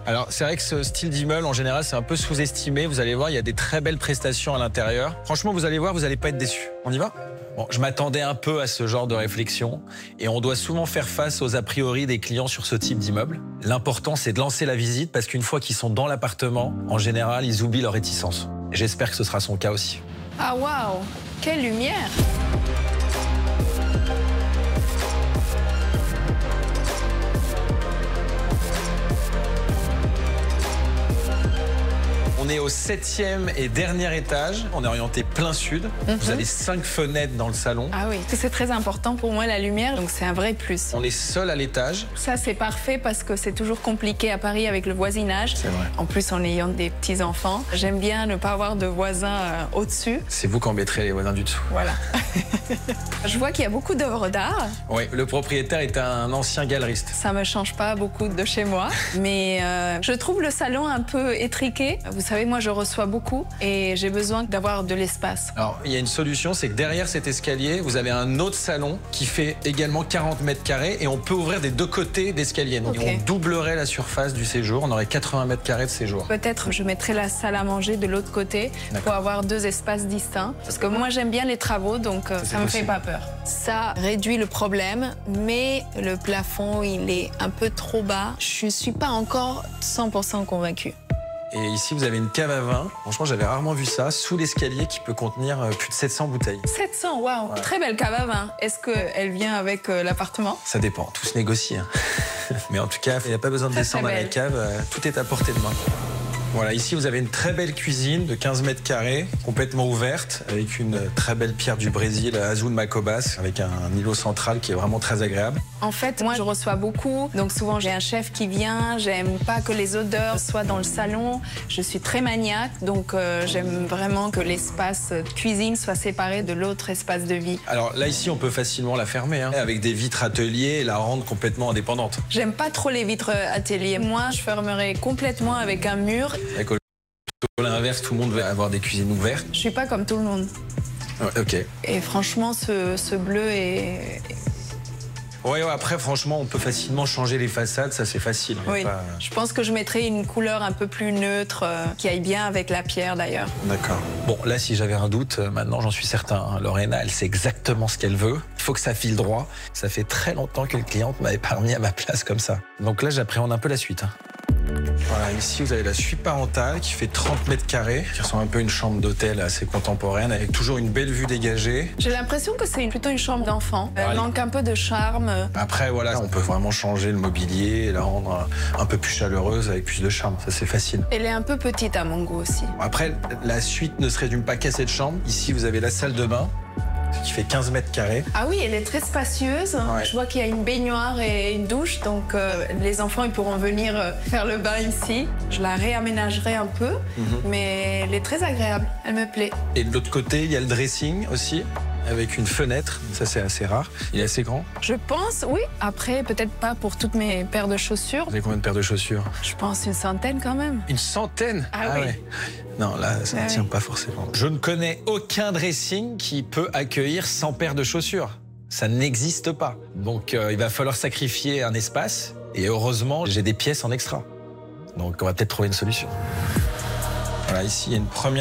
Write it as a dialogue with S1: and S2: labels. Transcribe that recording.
S1: Alors, c'est vrai que ce style d'immeuble, en général, c'est un peu sous-estimé. Vous allez voir, il y a des très belles prestations à l'intérieur. Franchement, vous allez voir, vous n'allez pas être déçus. On y va? Bon, je m'attendais un peu à ce genre de réflexion et on doit souvent faire face aux a priori des clients sur ce type d'immeuble. L'important, c'est de lancer la visite parce qu'une fois qu'ils sont dans l'appartement, en général, ils oublient leur réticence. J'espère que ce sera son cas aussi.
S2: Ah waouh, quelle lumière!
S1: On est au 7e et dernier étage. On est orienté plein sud. Vous avez 5 fenêtres dans le salon.
S2: Ah oui, c'est très important pour moi la lumière, donc c'est un vrai plus.
S1: On est seul à l'étage.
S2: Ça c'est parfait parce que c'est toujours compliqué à Paris avec le voisinage.
S1: C'est vrai.
S2: En plus en ayant des petits enfants, j'aime bien ne pas avoir de voisins au-dessus.
S1: C'est vous qui embêterez les voisins du dessous.
S2: Voilà. Je vois qu'il y a beaucoup d'œuvres d'art.
S1: Oui, le propriétaire est un ancien galeriste.
S2: Ça me change pas beaucoup de chez moi, mais je trouve le salon un peu étriqué. Vous savez, moi je reçois beaucoup et j'ai besoin d'avoir de l'espace.
S1: Alors, il y a une solution, c'est que derrière cet escalier, vous avez un autre salon qui fait également 40 mètres carrés et on peut ouvrir des deux côtés d'escalier. Donc,
S2: Okay.
S1: on doublerait la surface du séjour, on aurait 80 mètres carrés de séjour.
S2: Peut-être je mettrai la salle à manger de l'autre côté pour avoir deux espaces distincts. Parce que moi j'aime bien les travaux, donc ça me fait pas peur. Ça réduit le problème, mais le plafond il est un peu trop bas. Je suis pas encore 100% convaincue.
S1: Et ici, vous avez une cave à vin. Franchement, j'avais rarement vu ça, sous l'escalier qui peut contenir plus de 700 bouteilles.
S2: 700, waouh,
S1: Ouais.
S2: très belle cave à vin. Est-ce qu'elle vient avec l'appartement?
S1: Ça dépend, tout se négocie. Hein. Mais en tout cas, il n'y a pas besoin de descendre à la
S2: belle.
S1: cave, tout est à portée de main. Voilà, ici vous avez une très belle cuisine de 15 mètres carrés, complètement ouverte, avec une très belle pierre du Brésil, Azul Macobas, avec un îlot central qui est vraiment très agréable.
S2: En fait, moi je reçois beaucoup, donc souvent j'ai un chef qui vient, j'aime pas que les odeurs soient dans le salon, je suis très maniaque, donc j'aime vraiment que l'espace cuisine soit séparé de l'autre espace de vie.
S1: Alors là, ici, on peut facilement la fermer, hein, avec des vitres ateliers et la rendre complètement indépendante.
S2: J'aime pas trop les vitres ateliers. Moi, je fermerai complètement avec un mur.
S1: Avec l'inverse, tout le monde veut avoir des cuisines ouvertes.
S2: Je suis pas comme tout le monde.
S1: Ouais, ok.
S2: Et franchement, ce bleu est...
S1: Ouais, après, franchement, on peut facilement changer les façades, ça c'est facile.
S2: Oui,
S1: Pas...
S2: je pense que je mettrai une couleur un peu plus neutre, qui aille bien avec la pierre d'ailleurs.
S1: D'accord. Bon, là, si j'avais un doute, maintenant j'en suis certain. Hein, Lorena, elle sait exactement ce qu'elle veut. Il faut que ça file droit. Ça fait très longtemps que le cliente m'avait pas remis à ma place comme ça. Donc là, j'appréhende un peu la suite. Hein. Voilà, ici vous avez la suite parentale qui fait 30 mètres carrés, qui ressemble un peu à une chambre d'hôtel assez contemporaine, avec toujours une belle vue dégagée.
S2: J'ai l'impression que c'est plutôt une chambre d'enfant. Elle manque un peu de charme.
S1: Après, voilà, on peut vraiment changer le mobilier et la rendre un peu plus chaleureuse, avec plus de charme. Ça, c'est facile.
S2: Elle est un peu petite à mon goût aussi.
S1: Après, la suite ne se résume pas qu'à cette chambre. Ici, vous avez la salle de bain, qui fait 15 mètres carrés.
S2: Ah oui, elle est très spacieuse.
S1: Ouais.
S2: Je vois qu'il y a une baignoire et une douche, donc les enfants ils pourront venir faire le bain ici. Je la réaménagerai un peu, mais elle est très agréable, elle me plaît.
S1: Et de l'autre côté, il y a le dressing aussi, avec une fenêtre. Ça, c'est assez rare. Il est assez grand.
S2: Je pense, oui. Après, peut-être pas pour toutes mes paires de chaussures.
S1: Vous avez combien de paires de chaussures?
S2: Je pense une centaine quand même.
S1: Une centaine?
S2: Ah oui.
S1: Ouais. Non, là, ça ne tient pas forcément. Je ne connais aucun dressing qui peut accueillir 100 paires de chaussures. Ça n'existe pas. Donc, il va falloir sacrifier un espace. Et heureusement, j'ai des pièces en extra. Donc, on va peut-être trouver une solution. Voilà, ici, il y a une première